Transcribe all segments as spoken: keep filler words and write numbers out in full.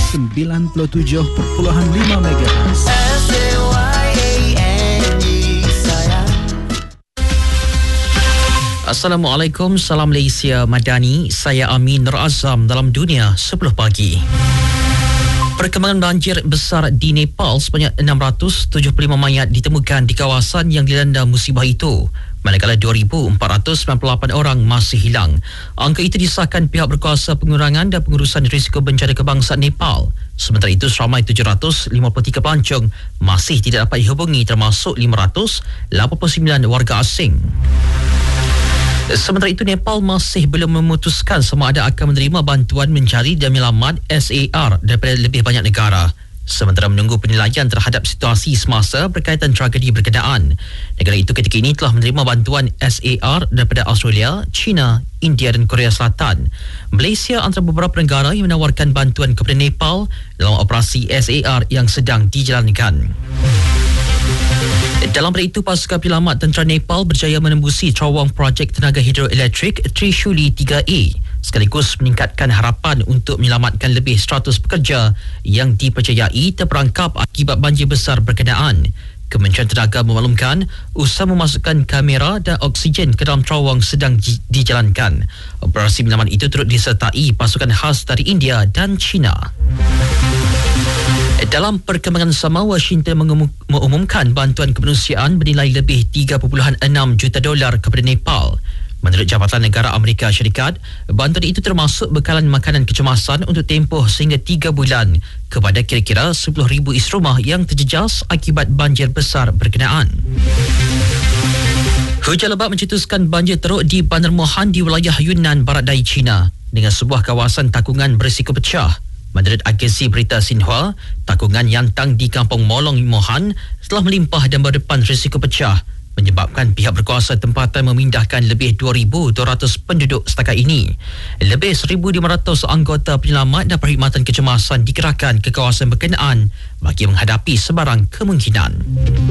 sembilan puluh tujuh perpuluhan lima megahertz. Assalamualaikum, salam Malaysia Madani. Saya Amin Nur Azam dalam Dunia sepuluh pagi. Perkembangan banjir besar di Nepal, sebanyak enam ratus tujuh puluh lima mayat ditemukan di kawasan yang dilanda musibah itu, manakala dua ribu empat ratus sembilan puluh lapan orang masih hilang. Angka itu disahkan pihak berkuasa pengurangan dan pengurusan risiko bencana kebangsaan Nepal. Sementara itu, seramai tujuh ratus lima puluh tiga pelancong masih tidak dapat dihubungi, termasuk lima ratus lapan puluh sembilan warga asing. Sementara itu, Nepal masih belum memutuskan sama ada akan menerima bantuan mencari dan menyelamat S A R daripada lebih banyak negara. Sementara menunggu penilaian terhadap situasi semasa berkaitan tragedi berkenaan. Negara itu ketika ini telah menerima bantuan S A R daripada Australia, China, India dan Korea Selatan. Malaysia antara beberapa negara yang menawarkan bantuan kepada Nepal dalam operasi S A R yang sedang dijalankan. Dalam pada itu, pasukan penyelamat tentera Nepal berjaya menembusi terowong projek tenaga hidroelektrik Trishuli tiga A, sekaligus meningkatkan harapan untuk menyelamatkan lebih seratus pekerja yang dipercayai terperangkap akibat banjir besar berkenaan. Kementerian Tenaga memaklumkan usaha memasukkan kamera dan oksigen ke dalam terowong sedang dijalankan. Operasi penyelamat itu turut disertai pasukan khas dari India dan China. Dalam perkembangan sama, Washington mengumumkan bantuan kemanusiaan bernilai lebih tiga perpuluhan enam juta dolar kepada Nepal. Menurut Jabatan Negara Amerika Syarikat, bantuan itu termasuk bekalan makanan kecemasan untuk tempoh sehingga tiga bulan kepada kira-kira sepuluh ribu isi rumah yang terjejas akibat banjir besar berkenaan. Hujan lebat mencetuskan banjir teruk di Bandar Mohan di wilayah Yunnan, barat daya China, dengan sebuah kawasan takungan berisiko pecah. Menurut agensi berita Xinhua, takungan Yantang di Kampung Molong Mohan telah melimpah dan berdepan risiko pecah, menyebabkan pihak berkuasa tempatan memindahkan lebih dua ribu dua ratus penduduk setakat ini. Lebih seribu lima ratus anggota penyelamat dan perkhidmatan kecemasan dikerahkan ke kawasan berkenaan bagi menghadapi sebarang kemungkinan.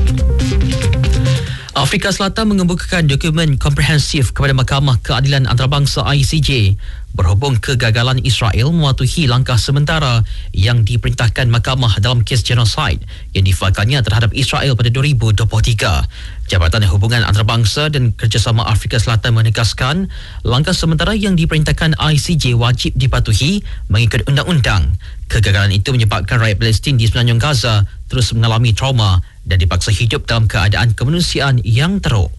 Afrika Selatan mengemukakan dokumen komprehensif kepada Mahkamah Keadilan Antarabangsa I C J berhubung kegagalan Israel mematuhi langkah sementara yang diperintahkan mahkamah dalam kes genosid yang difailkannya terhadap Israel pada dua ribu dua puluh tiga. Jabatan Hubungan Antarabangsa dan Kerjasama Afrika Selatan menegaskan langkah sementara yang diperintahkan I C J wajib dipatuhi mengikut undang-undang. Kegagalan itu menyebabkan rakyat Palestin di semenanjung Gaza terus mengalami trauma dan dipaksa hidup dalam keadaan kemanusiaan yang teruk.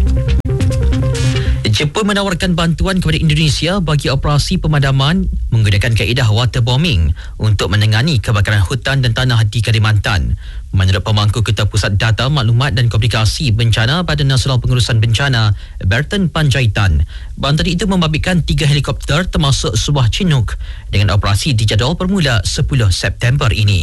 Jepun menawarkan bantuan kepada Indonesia bagi operasi pemadaman menggunakan kaedah waterbombing untuk menangani kebakaran hutan dan tanah di Kalimantan. Menurut pemangku Ketua Pusat Data, Maklumat dan Komunikasi Bencana Badan Nasional Pengurusan Bencana, Berton Panjaitan, bantuan itu membabitkan tiga helikopter termasuk sebuah Chinook dengan operasi dijadual bermula sepuluh September ini.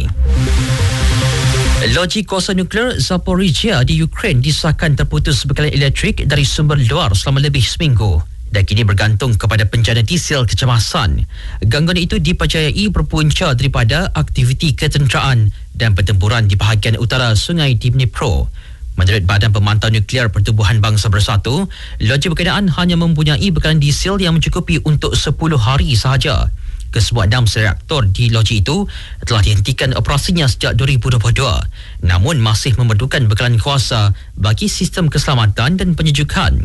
Loji kuasa nuklear Zaporizhia di Ukraine disahkan terputus bekalan elektrik dari sumber luar selama lebih seminggu dan kini bergantung kepada penjana diesel kecemasan. Gangguan itu dipercayai berpunca daripada aktiviti ketenteraan dan pertempuran di bahagian utara Sungai Dnipro. Menurut Badan Pemantau Nuklear Pertubuhan Bangsa Bersatu, loji berkenaan hanya mempunyai bekalan diesel yang mencukupi untuk sepuluh hari sahaja. Kesemua enam reaktor di loji itu telah dihentikan operasinya sejak dua ribu dua puluh dua, namun masih memerlukan bekalan kuasa bagi sistem keselamatan dan penyejukan.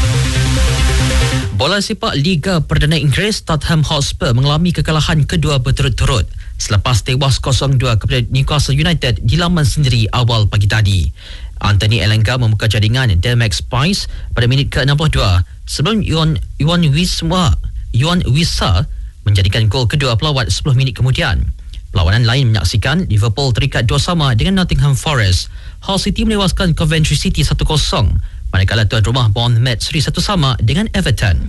Bola sepak Liga Perdana Inggeris, Tottenham Hotspur mengalami kekalahan kedua berturut-turut selepas tewas kosong dua kepada Newcastle United di laman sendiri awal pagi tadi. Anthony Elanga membuka jaringan Demax Spice pada minit ke enam puluh dua sebelum Yuan Yuan Wisma Yuan Wisa menjadikan gol kedua pelawat sepuluh minit kemudian. Perlawanan lain menyaksikan Liverpool terikat dua sama dengan Nottingham Forest. Hull City menewaskan Coventry City satu kosong, manakala tuan rumah Bournemouth seri satu sama dengan Everton.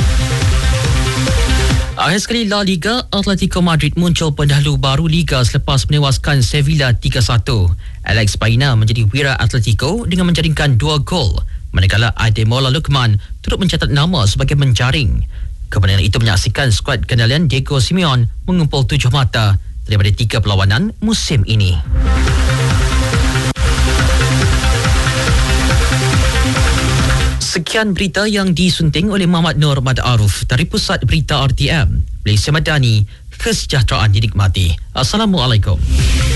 Akhir sekali La Liga, Atletico Madrid muncul pendahulu baru Liga selepas menewaskan Sevilla tiga satu. Alex Baena menjadi wira Atletico dengan menjaringkan dua gol, manakala Ademola Lookman turut mencatat nama sebagai menjaring. Kemenangan itu menyaksikan skuad kendalian Diego Simeone mengumpul tujuh mata daripada tiga perlawanan musim ini. Sekian berita yang disunting oleh Muhammad Nur Mad Aruf dari Pusat Berita R T M. Malaysia Madani, kesejahteraan dinikmati. Assalamualaikum.